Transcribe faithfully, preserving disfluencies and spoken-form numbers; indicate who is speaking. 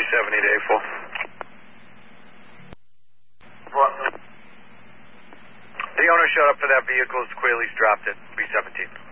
Speaker 1: three seventy to A four.
Speaker 2: What?
Speaker 1: The owner showed up for that vehicle. Squealy's dropped it. three seventeen.